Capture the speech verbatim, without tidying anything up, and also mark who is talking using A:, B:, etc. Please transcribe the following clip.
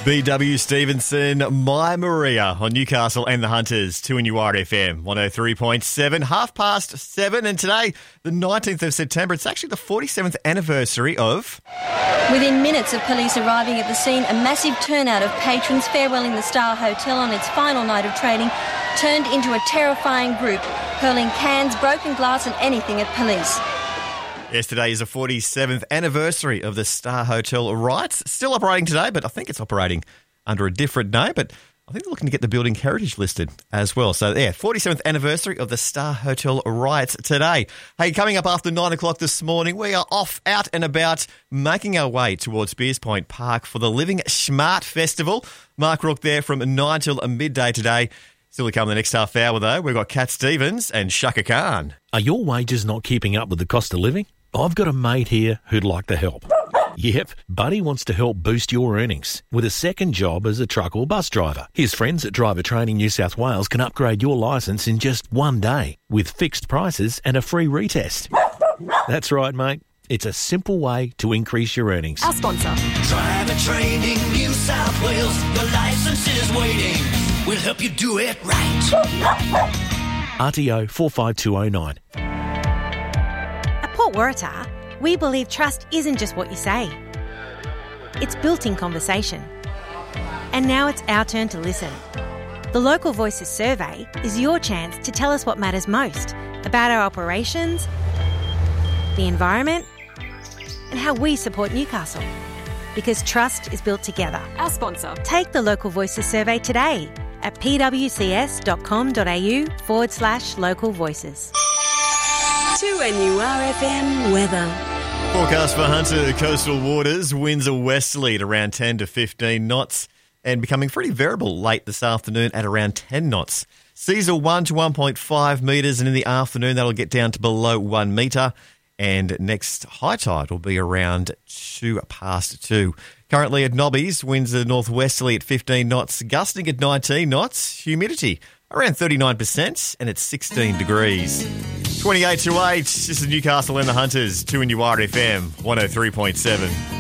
A: B W Stevenson, My Maria on Newcastle and the Hunters, two in your F M, one oh three point seven, half past seven. And today, the nineteenth of September, it's actually the forty-seventh anniversary of...
B: Within minutes of police arriving at the scene, a massive turnout of patrons farewelling the Star Hotel on its final night of trading turned into a terrifying group, hurling cans, broken glass and anything at police.
A: Yesterday is the forty-seventh anniversary of the Star Hotel Rights. Still operating today, but I think it's operating under a different name. But I think they're looking to get the building heritage listed as well. So, yeah, forty-seventh anniversary of the Star Hotel Rights today. Hey, coming up after nine o'clock this morning, we are off, out and about, making our way towards Spears Point Park for the Living Smart Festival. Mark Rook there from nine till midday today. Still to come the next half hour, though, we've got Cat Stevens and Shaka Khan.
C: Are your wages not keeping up with the cost of living? I've got a mate here who'd like to help. Yep, Buddy wants to help boost your earnings with a second job as a truck or bus driver. His friends at Driver Training New South Wales can upgrade your licence in just one day with fixed prices and a free retest. That's right, mate. It's a simple way to increase your earnings.
D: Our sponsor.
E: Driver Training New South Wales. The licence is waiting. We'll help you do it right.
C: R T O four five two oh nine.
F: Port Waratah, we believe trust isn't just what you say. It's built in conversation. And now it's our turn to listen. The Local Voices survey is your chance to tell us what matters most about our operations, the environment, and how we support Newcastle. Because trust is built together.
D: Our sponsor.
F: Take the Local Voices survey today at pwcs.com.au forward slash local voices.
D: two N U R F M weather.
A: Forecast for Hunter coastal waters, winds are westerly at around ten to fifteen knots and becoming pretty variable late this afternoon at around ten knots. Seas are one to one point five metres, and in the afternoon that'll get down to below one metre, and next high tide will be around two past two. Currently at Nobbies, winds are northwesterly at fifteen knots, gusting at nineteen knots, humidity around thirty-nine percent, and it's sixteen degrees. twenty-eight to eight, this is Newcastle and the Hunters, two in your F M, one oh three point seven.